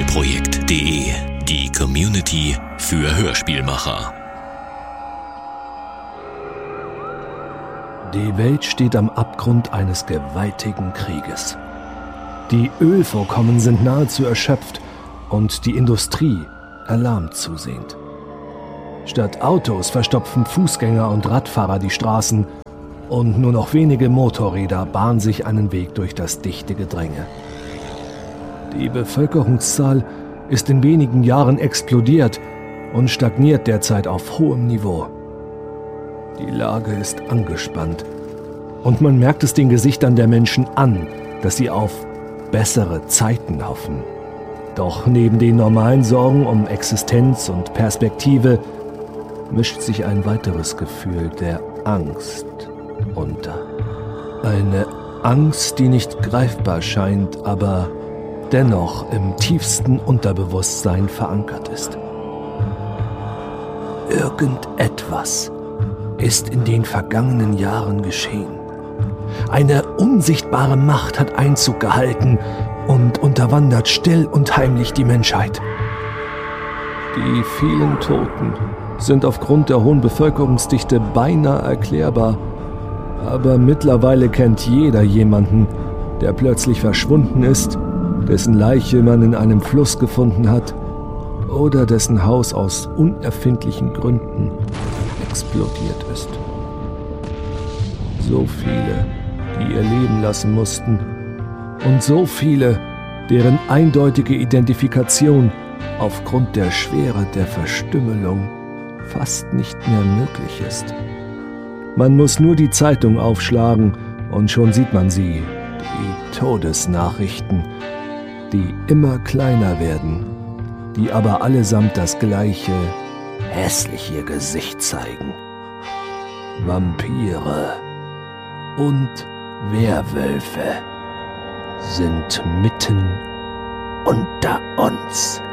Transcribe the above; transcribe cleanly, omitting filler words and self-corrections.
hörspielprojekt.de, die Community für Hörspielmacher. Die Welt steht am Abgrund eines gewaltigen Krieges. Die Ölvorkommen sind nahezu erschöpft und die Industrie erlahmt zusehend. Statt Autos verstopfen Fußgänger und Radfahrer die Straßen und nur noch wenige Motorräder bahnen sich einen Weg durch das dichte Gedränge. Die Bevölkerungszahl ist in wenigen Jahren explodiert und stagniert derzeit auf hohem Niveau. Die Lage ist angespannt und man merkt es den Gesichtern der Menschen an, dass sie auf bessere Zeiten hoffen. Doch neben den normalen Sorgen um Existenz und Perspektive mischt sich ein weiteres Gefühl der Angst unter. Eine Angst, die nicht greifbar scheint, aber dennoch im tiefsten Unterbewusstsein verankert ist. Irgendetwas ist in den vergangenen Jahren geschehen. Eine unsichtbare Macht hat Einzug gehalten und unterwandert still und heimlich die Menschheit. Die vielen Toten sind aufgrund der hohen Bevölkerungsdichte beinahe erklärbar, aber mittlerweile kennt jeder jemanden, der plötzlich verschwunden ist, dessen Leiche man in einem Fluss gefunden hat oder dessen Haus aus unerfindlichen Gründen explodiert ist. So viele, die ihr Leben lassen mussten, und so viele, deren eindeutige Identifikation aufgrund der Schwere der Verstümmelung fast nicht mehr möglich ist. Man muss nur die Zeitung aufschlagen und schon sieht man sie, die Todesnachrichten, die immer kleiner werden, die aber allesamt das gleiche hässliche Gesicht zeigen. Vampire und Werwölfe sind mitten unter uns.